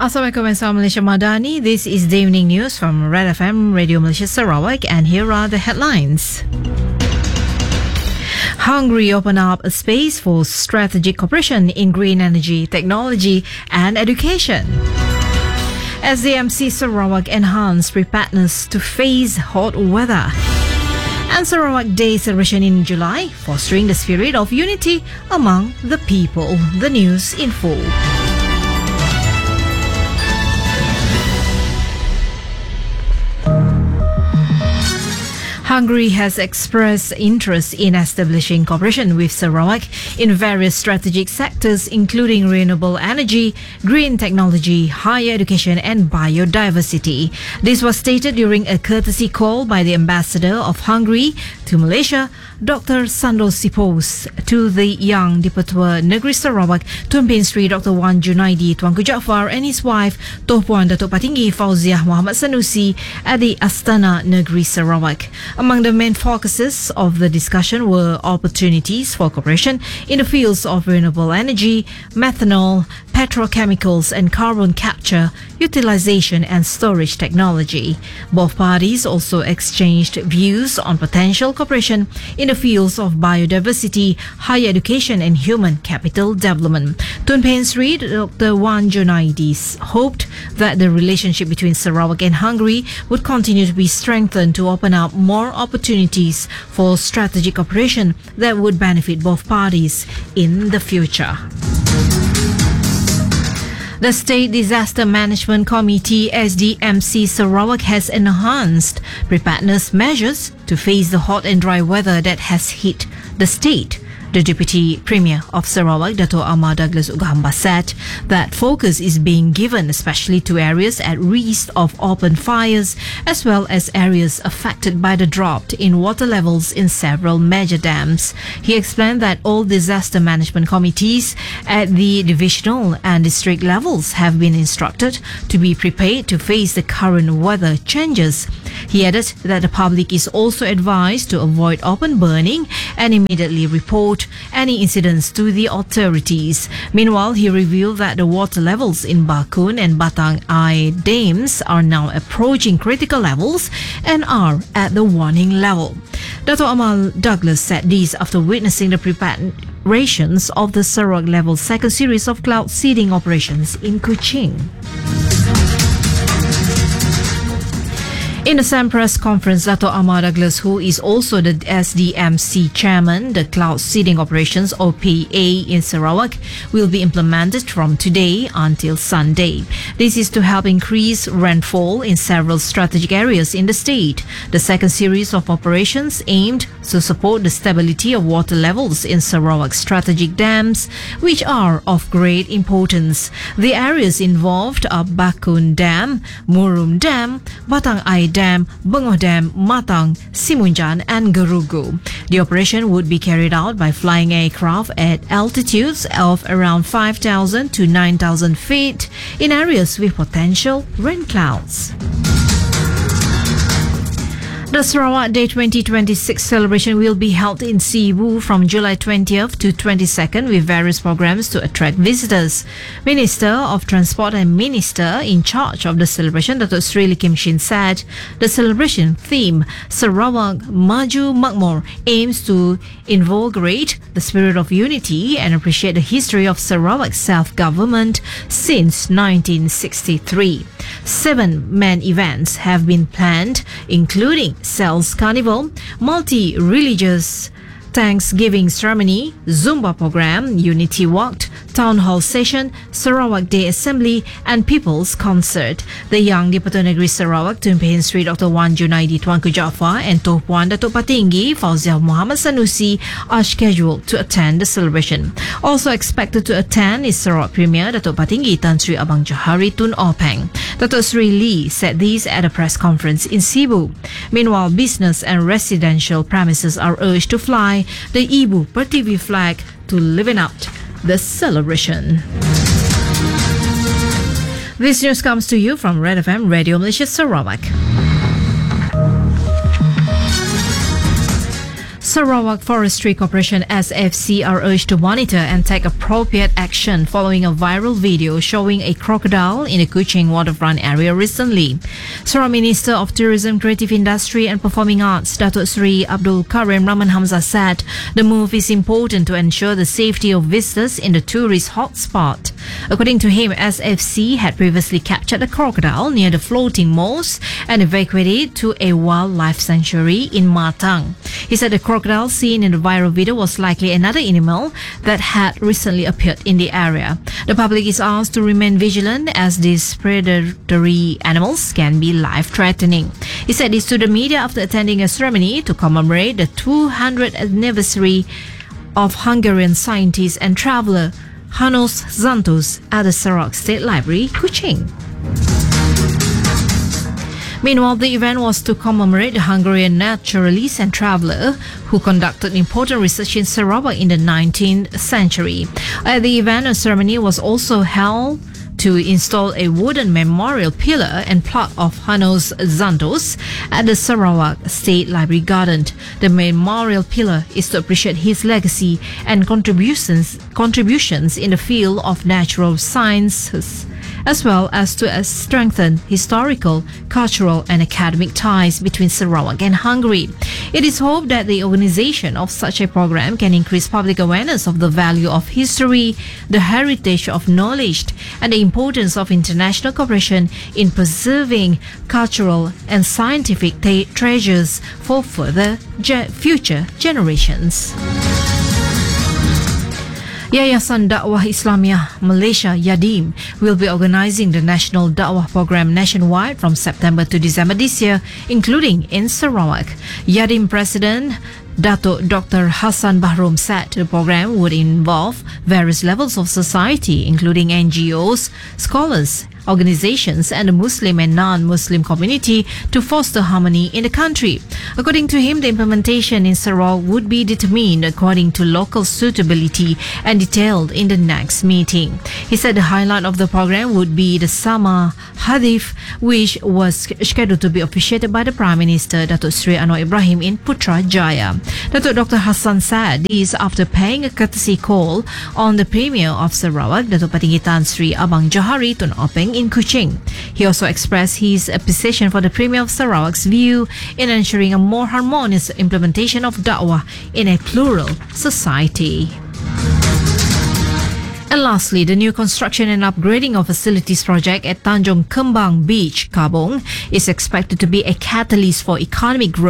Assalamualaikum and Salam Malaysia Madani. This is the evening news from Red FM Radio Malaysia Sarawak, and here are the headlines. Hungary opened up a space for strategic cooperation in green energy, technology and education. SDMC Sarawak enhanced preparedness to face hot weather. And Sarawak Day celebration in July, fostering the spirit of unity among the people. The news in full. Hungary has expressed interest in establishing cooperation with Sarawak in various strategic sectors, including renewable energy, green technology, higher education and biodiversity. This was stated during a courtesy call by the ambassador of Hungary to Malaysia, Dr. Sandro Sipos, to the Young Dipertua Negeri Sarawak, Tuan Sri Dr. Wan Junaidi Tuanku Jaafar and his wife, Tuan Puan Datuk Patinggi Fauziah Muhammad Sanusi at the Astana Negeri Sarawak. Among the main focuses of the discussion were opportunities for cooperation in the fields of renewable energy, methanol, petrochemicals and carbon capture, utilization and storage technology. Both parties also exchanged views on potential cooperation in the fields of biodiversity, higher education and human capital development. Tun Pen Sri Dr. Wan Junaidi hoped that the relationship between Sarawak and Hungary would continue to be strengthened to open up more opportunities for strategic cooperation that would benefit both parties in the future. The State Disaster Management Committee SDMC Sarawak has enhanced preparedness measures to face the hot and dry weather that has hit the state. The Deputy Premier of Sarawak, Dato' Amar Douglas Ugahamba, said that focus is being given especially to areas at risk of open fires as well as areas affected by the drop in water levels in several major dams. He explained that all disaster management committees at the divisional and district levels have been instructed to be prepared to face the current weather changes. He added that the public is also advised to avoid open burning and immediately report any incidents to the authorities. Meanwhile, he revealed that the water levels in Bakun and Batang Ai dams are now approaching critical levels and are at the warning level. Dato' Amal Douglas said this after witnessing the preparations of the Sarawak Level 2nd series of cloud seeding operations in Kuching. In the same press conference, Dato' Amar Douglas, who is also the SDMC chairman, the cloud seeding operations OPA in Sarawak will be implemented from today until Sunday. This is to help increase rainfall in several strategic areas in the state. The second series of operations aimed to support the stability of water levels in Sarawak strategic dams, which are of great importance. The areas involved are Bakun Dam, Murum Dam, Batang Ai Dam, Bengoh Dam, Matang, Simunjan and Gerugu. The operation would be carried out by flying aircraft at altitudes of around 5,000 to 9,000 feet in areas with potential rain clouds. The Sarawak Day 2026 celebration will be held in Cebu from July 20th to 22nd with various programs to attract visitors. Minister of Transport and Minister in charge of the celebration, Dr. Sri Lee Kim Shin, said the celebration theme, Sarawak Maju Makmur, aims to invigorate the spirit of unity and appreciate the history of Sarawak self-government since 1963. 7 main events have been planned, including Sales Carnival, multi-religious Thanksgiving ceremony, Zumba program, Unity Walk, Town Hall session, Sarawak Day Assembly and People's Concert. The Young Dipertua Negeri Sarawak, Tun Pen Sri Dr. Wan Junaidi Tuanku Jaafar and Tuan Puan Datuk Patinggi Fauziah Muhammad Sanusi are scheduled to attend the celebration. Also expected to attend is Sarawak Premier Datuk Patinggi Tan Sri Abang Johari Tun Openg. Dr. Sri Lee said this at a press conference in Cebu. Meanwhile, business and residential premises are urged to fly the Ibu Pertiwi flag to liven up the celebration. This news comes to you from Red FM Radio Malaysia Sarawak. Sarawak Forestry Corporation SFC are urged to monitor and take appropriate action following a viral video showing a crocodile in a Kuching waterfront area recently. Sarawak Minister of Tourism, Creative Industry and Performing Arts, Datuk Sri Abdul Karim Rahman Hamzah said the move is important to ensure the safety of visitors in the tourist hotspot. According to him, SFC had previously captured a crocodile near the floating moss and evacuated it to a wildlife sanctuary in Matang. He said the crocodile seen in the viral video was likely another animal that had recently appeared in the area. The public is asked to remain vigilant as these predatory animals can be life-threatening. He said this to the media after attending a ceremony to commemorate the 200th anniversary of Hungarian scientist and traveller János Zantos at the Sarawak State Library, Kuching. Meanwhile, the event was to commemorate the Hungarian naturalist and traveller who conducted important research in Sarawak in the 19th century. At the event, a ceremony was also held to install a wooden memorial pillar and plaque of János Zantos at the Sarawak State Library Garden. The memorial pillar is to appreciate his legacy and contributions in the field of natural sciences, as well as to strengthen historical, cultural and academic ties between Sarawak and Hungary. It is hoped that the organization of such a program can increase public awareness of the value of history, the heritage of knowledge, and the importance of international cooperation in preserving cultural and scientific treasures for future generations. Yayasan Dakwah Islamiyah Malaysia Yadim will be organizing the National Dakwah Program nationwide from September to December this year, including in Sarawak. Yadim President Datuk Dr. Hassan Bahrom said the program would involve various levels of society, including NGOs, scholars, organizations and the Muslim and non-Muslim community to foster harmony in the country. According to him, the implementation in Sarawak would be determined according to local suitability and detailed in the next meeting. He said the highlight of the program would be the Sama Hadith, which was scheduled to be officiated by the Prime Minister Datuk Sri Anwar Ibrahim in Putrajaya. Datuk Dr. Hassan said this after paying a courtesy call on the Premier of Sarawak, Datuk Patinggi Tan Sri Abang Johari Tun Openg in Kuching. He also expressed his appreciation for the Premier of Sarawak's view in ensuring a more harmonious implementation of da'wah in a plural society. And lastly, the new construction and upgrading of facilities project at Tanjung Kembang Beach, Kabong, is expected to be a catalyst for economic growth